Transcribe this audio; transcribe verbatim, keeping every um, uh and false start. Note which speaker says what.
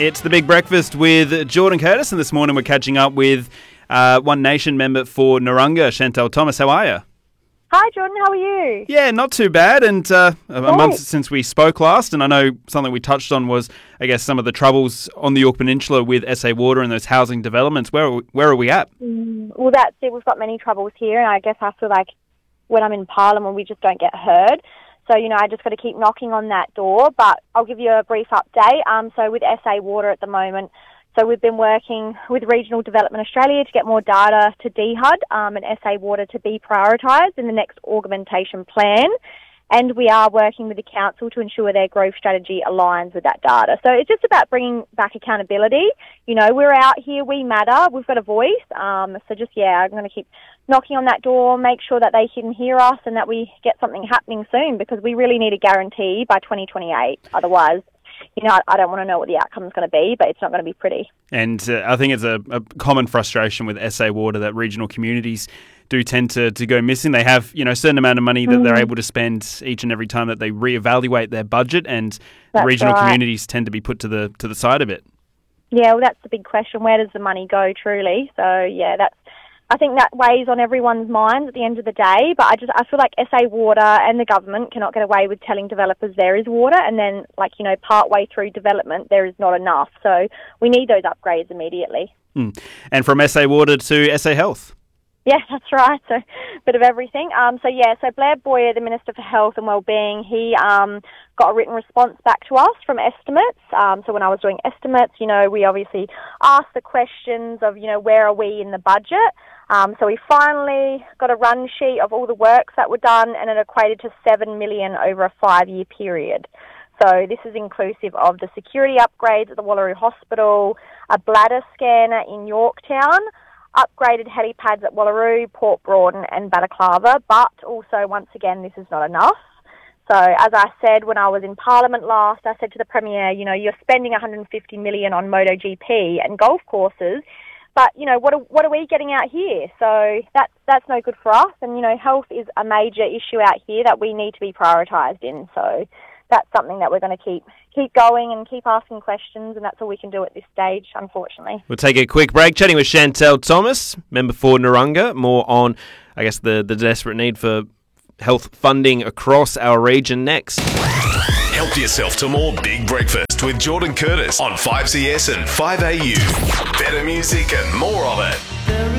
Speaker 1: It's the Big Breakfast with Jordan Curtis, and this morning we're catching up with uh, One Nation member for Narungga, Chantelle Thomas. How are you?
Speaker 2: Hi, Jordan. How are you?
Speaker 1: Yeah, not too bad. And uh, a
Speaker 2: Great.
Speaker 1: month since we spoke last, and I know something we touched on was, I guess, some of the troubles on the Yorke Peninsula with S A Water and those housing developments. Where are we, where are we at?
Speaker 2: Mm, well, that's it. We've got many troubles here, and I guess I feel like when I'm in Parliament, we just don't get heard. So, you know, I just got to keep knocking on that door. But I'll give you a brief update. Um, so with S A Water at the moment, so we've been working with Regional Development Australia to get more data to D H U D um, and S A Water to be prioritised in the next augmentation plan. And we are working with the council to ensure their growth strategy aligns with that data. So it's just about bringing back accountability. You know, we're out here, we matter, we've got a voice. Um, so just, yeah, I'm going to keep knocking on that door, make sure that they can hear us and that we get something happening soon, because we really need a guarantee by twenty twenty-eight. Otherwise, you know, I, I don't want to know what the outcome is going to be, but it's not going to be pretty.
Speaker 1: And uh, I think it's a, a common frustration with S A Water that regional communities do tend to, to go missing. They have, you know, a certain amount of money that mm. they're able to spend each and every time that they reevaluate their budget, and
Speaker 2: that's
Speaker 1: regional
Speaker 2: right.
Speaker 1: communities tend to be put to the to the side of it.
Speaker 2: Yeah, well, that's the big question. Where does the money go, truly? So, yeah, that's, I think that weighs on everyone's minds at the end of the day, but I just I feel like S A Water and the government cannot get away with telling developers there is water, and then, like, you know, part way through development there is not enough. So we need those upgrades immediately.
Speaker 1: Mm. And from S A Water to S A Health.
Speaker 2: Yeah, that's right. So a bit of everything. Um, so, yeah, so Blair Boyer, the Minister for Health and Wellbeing, he um, got a written response back to us from estimates. Um, so when I was doing estimates, you know, we obviously asked the questions of, you know, where are we in the budget? Um, so we finally got a run sheet of all the works that were done, and it equated to seven million dollars over a five-year period. So this is inclusive of the security upgrades at the Wallaroo Hospital, a bladder scanner in Yorktown, upgraded helipads at Wallaroo, Port Broughton and Balaclava, but also, once again, this is not enough. So, as I said when I was in Parliament last, I said to the Premier, you know, you're spending one hundred fifty million dollars on MotoGP and golf courses, but, you know, what are, what are we getting out here? So that's, that's no good for us. And, you know, health is a major issue out here that we need to be prioritised in. So that's something that we're going to keep keep going and keep asking questions, and that's all we can do at this stage, unfortunately.
Speaker 3: We'll take a quick break, chatting with Chantelle Thomas, member for Narungga, more on, I guess, the, the desperate need for health funding across our region next.
Speaker 4: Help yourself to more Big Breakfast with Jordan Curtis on five C S and five A U. Better music and more of it.